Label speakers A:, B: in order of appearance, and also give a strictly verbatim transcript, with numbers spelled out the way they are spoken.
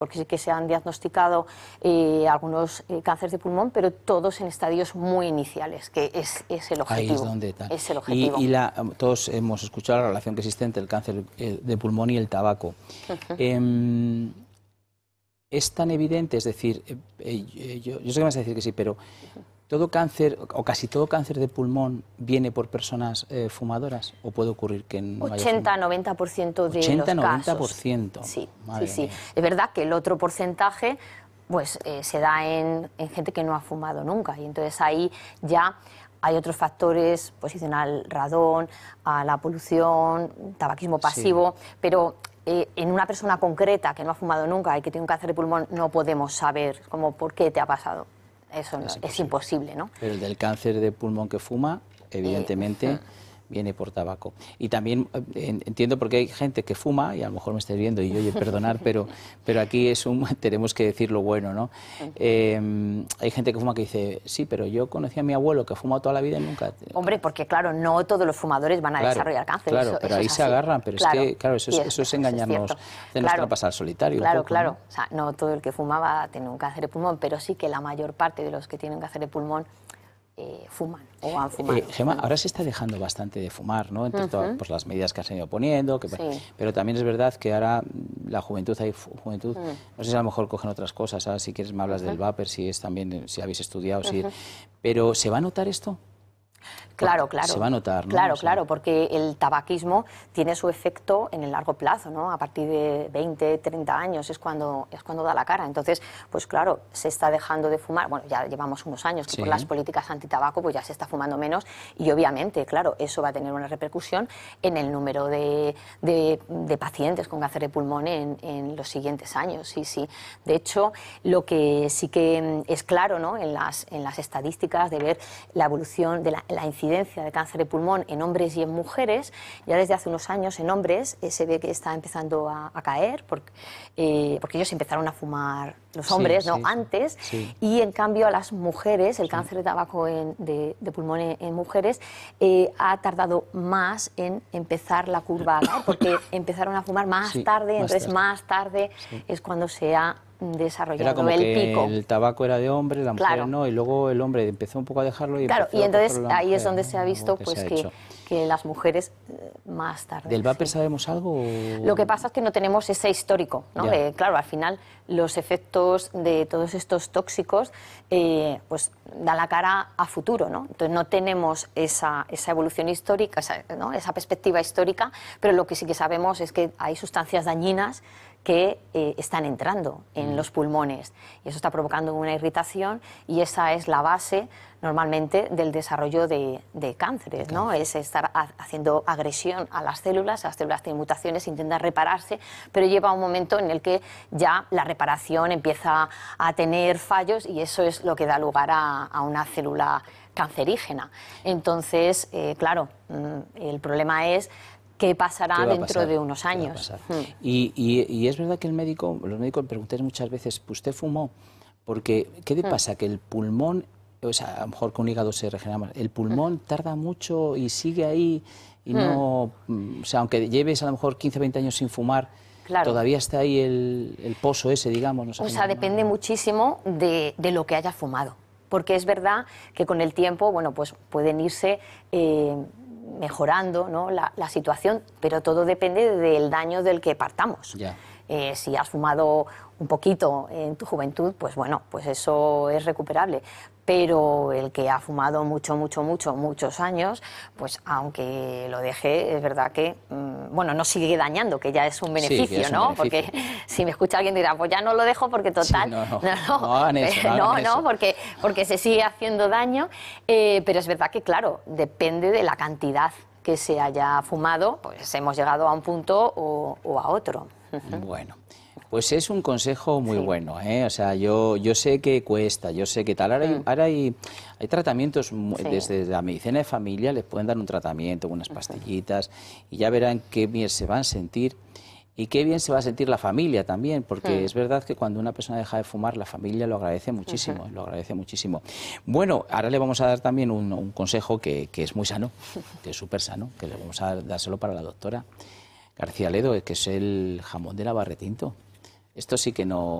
A: porque sí que se han diagnosticado eh, algunos eh, cánceres de pulmón, pero todos en estadios muy iniciales, que es, es el objetivo.
B: Ahí es donde tal.
A: Es el objetivo.
B: Y, y la, todos hemos escuchado la relación que existe entre el cáncer de pulmón y el tabaco. Uh-huh. eh, ¿Es tan evidente? Es decir, eh, eh, yo, yo sé que me vas a decir que sí, pero ¿todo cáncer, o casi todo cáncer de pulmón, viene por personas eh, fumadoras? ¿O puede ocurrir que no
A: ochenta a noventa por ciento de
B: ochenta,
A: los
B: noventa por
A: casos.
B: ciento.
A: Sí,
B: Madre
A: sí, sí.
B: mía.
A: Es verdad que el otro porcentaje pues, eh, se da en, en gente que no ha fumado nunca. Y entonces ahí ya hay otros factores, pues al radón, a la polución, tabaquismo pasivo, sí. Pero eh, en una persona concreta que no ha fumado nunca y que tiene un cáncer de pulmón no podemos saber como por qué te ha pasado. Eso no, es, imposible. es imposible, ¿no?
B: Pero el del cáncer de pulmón que fuma, evidentemente, eh, viene por tabaco. Y también eh, entiendo porque hay gente que fuma, y a lo mejor me estáis viendo y oye, perdonar, pero, pero aquí es un, tenemos que decir lo bueno, ¿no? Eh, hay gente que fuma que dice, sí, pero yo conocí a mi abuelo que ha fumado toda la vida y nunca...
A: Hombre, porque claro, no todos los fumadores van a
B: claro,
A: desarrollar cáncer.
B: Claro,
A: eso,
B: pero
A: eso
B: ahí
A: es
B: se agarran, pero
A: claro,
B: es que, claro, eso es, eso es engañarnos, hacernos trampas al solitario.
A: Claro,
B: poco,
A: claro,
B: ¿no?
A: O sea, no todo el que fumaba tiene un cáncer de pulmón, pero sí que la mayor parte de los que tienen cáncer de pulmón Eh, fuman o han fumado.
B: Eh, Gemma, ahora se está dejando bastante de fumar, ¿no? Entre uh-huh. todas pues, las medidas que has ido poniendo, que, sí. pero también es verdad que ahora la juventud, hay juventud, uh-huh. no sé si a lo mejor cogen otras cosas, ahora si quieres me hablas uh-huh. del vapor, si es también, si habéis estudiado, uh-huh. si, pero ¿se va a notar esto?
A: Claro, claro.
B: Se va a notar, ¿no?
A: Claro,
B: o sea,
A: claro, porque el tabaquismo tiene su efecto en el largo plazo, ¿no? A partir de veinte, treinta años es cuando, es cuando da la cara. Entonces, pues claro, se está dejando de fumar. Bueno, ya llevamos unos años que sí. por las políticas antitabaco pues ya se está fumando menos y obviamente, claro, eso va a tener una repercusión en el número de, de, de pacientes con cáncer de pulmón en, en los siguientes años. Sí, sí. De hecho, lo que sí que es claro, ¿no? En las, en las estadísticas de ver la evolución de la, la incidencia de cáncer de pulmón en hombres y en mujeres, ya desde hace unos años en hombres eh, se ve que está empezando a, a caer, porque, eh, porque ellos empezaron a fumar, los hombres,
B: sí,
A: ¿no?
B: Sí,
A: antes,
B: sí.
A: y en cambio a las mujeres, el sí. cáncer de tabaco en, de, de pulmón en, en mujeres eh, ha tardado más en empezar la curva a caer, porque empezaron a fumar más
B: sí,
A: tarde,
B: más
A: entonces
B: tarde.
A: más tarde
B: sí.
A: es cuando se ha desarrollado
B: era como
A: el
B: que
A: pico.
B: El tabaco era de hombre, la mujer
A: claro.
B: no, y luego el hombre empezó un poco a dejarlo y
A: claro, y entonces ahí
B: mujer,
A: es donde
B: ¿no?
A: se ha visto
B: que,
A: pues
B: se ha
A: que, que las mujeres eh, más tarde.
B: ¿Del vapor
A: sí.
B: sabemos algo? O...
A: Lo que pasa es que no tenemos ese histórico, ¿no? De, claro, al final los efectos de todos estos tóxicos eh, pues dan la cara a futuro, ¿no? Entonces no tenemos esa, esa evolución histórica, esa, ¿no? esa perspectiva histórica, pero lo que sí que sabemos es que hay sustancias dañinas que eh, están entrando en mm. los pulmones y eso está provocando una irritación y esa es la base normalmente del desarrollo de, de cánceres, de ¿no? Cáncer. Es estar ha haciendo agresión a las células, las células tienen mutaciones, intentan repararse, pero lleva un momento en el que ya la reparación empieza a tener fallos y eso es lo que da lugar a, a una célula cancerígena. Entonces, eh, claro, el problema es ¿qué pasará ¿Qué dentro de unos años?
B: Hmm. Y, y, y es verdad que el médico, los médicos preguntáis muchas veces, ¿usted fumó? Porque, ¿qué le pasa? Hmm. Que el pulmón, o sea, a lo mejor con un hígado se regenera más, el pulmón hmm. tarda mucho y sigue ahí y hmm. no, o sea, aunque lleves a lo mejor quince, veinte años sin fumar, claro. todavía está ahí el, el pozo ese, digamos. No sé
A: o sea, depende no, no. muchísimo de, de lo que haya fumado, porque es verdad que con el tiempo, bueno, pues pueden irse... Eh, mejorando, ¿no? la, la situación, pero todo depende del daño del que partamos.
B: Yeah.
A: Eh, si has fumado un poquito en tu juventud, pues bueno, pues eso es recuperable. Pero el que ha fumado mucho, mucho, mucho, muchos años, pues aunque lo deje, es verdad que, mmm, bueno, no sigue dañando, que ya es un beneficio, sí, es un ¿no? Beneficio. Porque si me escucha alguien dirá, pues ya no lo dejo porque total... Sí,
B: no, no,
A: no, no,
B: no hagan eso, no,
A: no,
B: hagan
A: no
B: eso.
A: Porque, porque se sigue haciendo daño, eh, pero es verdad que, claro, depende de la cantidad que se haya fumado, pues hemos llegado a un punto o, o a otro.
B: Bueno, pues es un consejo muy
A: sí.
B: bueno, ¿eh? O sea, yo, yo sé que cuesta, yo sé que tal. Ahora hay, mm. ahora hay, hay tratamientos, sí. desde la medicina de familia les pueden dar un tratamiento, unas pastillitas, uh-huh. y ya verán qué bien se van a sentir y qué bien se va a sentir la familia también, porque uh-huh. es verdad que cuando una persona deja de fumar, la familia lo agradece muchísimo, uh-huh. lo agradece muchísimo. Bueno, ahora le vamos a dar también un, un consejo que, que es muy sano, que es súper sano, que le vamos a dárselo para la doctora García Ledo, que es el jamón de la Barretinto. esto sí que no